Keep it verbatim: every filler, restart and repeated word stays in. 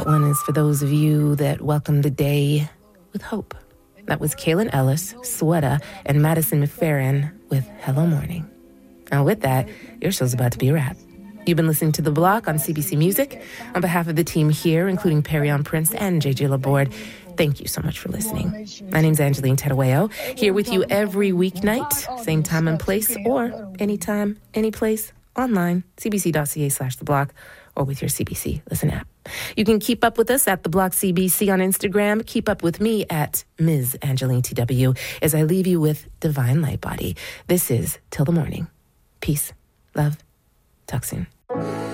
That one is for those of you that welcome the day with hope. That was Kaylin Ellis, Sweater, and Madison McFerrin with Hello Morning. Now with that, your show's about to be a wrap. You've been listening to The Block on C B C Music. On behalf of the team here, including Perry-On Prince and J J Laborde, thank you so much for listening. My name's Angeline Tedaweo, here with you every weeknight, same time and place, or anytime, any place, online, cbc.ca slash The Block, or with your C B C Listen app. You can keep up with us at The Block C B C on Instagram. Keep up with me at Miz Angeline T W as I leave you with Divine Light Body. This is Till the Morning. Peace, love, talk soon.